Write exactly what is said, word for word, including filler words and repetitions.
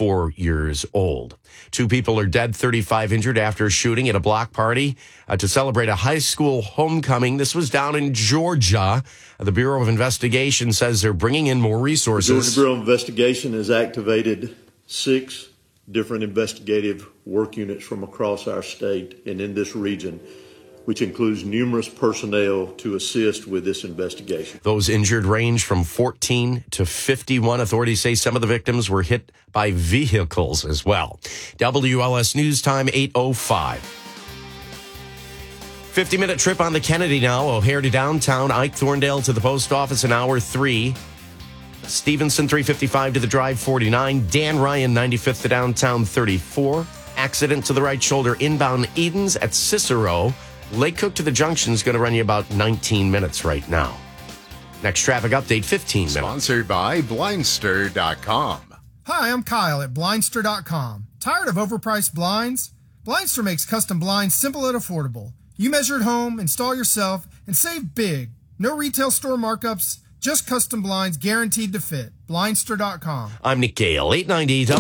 twenty-four years old. Two people are dead, thirty-five injured after a shooting at a block party uh, to celebrate a high school homecoming. This was down in Georgia. Uh, the Bureau of Investigation says they're bringing in more resources. The Georgia Bureau of Investigation has activated six different investigative work units from across our state and in this region, which includes numerous personnel to assist with this investigation. Those injured range from fourteen to fifty-one. Authorities say some of the victims were hit by vehicles as well. W L S News Time, eight oh five. fifty-minute trip on the Kennedy now. O'Hare to downtown. Ike Thorndale to the post office in hour three. Stevenson, three fifty-five to the drive, forty-nine. Dan Ryan, ninety-fifth to downtown, thirty-four. Accident to the right shoulder, inbound Edens at Cicero. Lake Cook to the junction is going to run you about nineteen minutes right now. Next traffic update, fifteen minutes. Sponsored by Blindster dot com. Hi, I'm Kyle at Blindster dot com. Tired of overpriced blinds? Blindster makes custom blinds simple and affordable. You measure at home, install yourself, and save big. No retail store markups, just custom blinds guaranteed to fit. Blindster dot com. I'm Nick Gale, eight ninety.